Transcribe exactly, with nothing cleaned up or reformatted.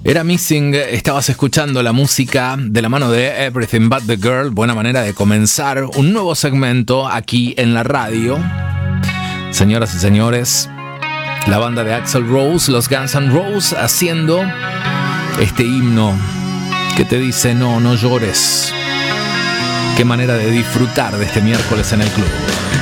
Era Missing, estabas escuchando la música de la mano de Everything But The Girl. Buena manera de comenzar un nuevo segmento aquí en la radio. Señoras y señores, la banda de Axl Rose, los Guns N' Roses, haciendo este himno que te dice no, no llores. Qué manera de disfrutar de este miércoles en el club.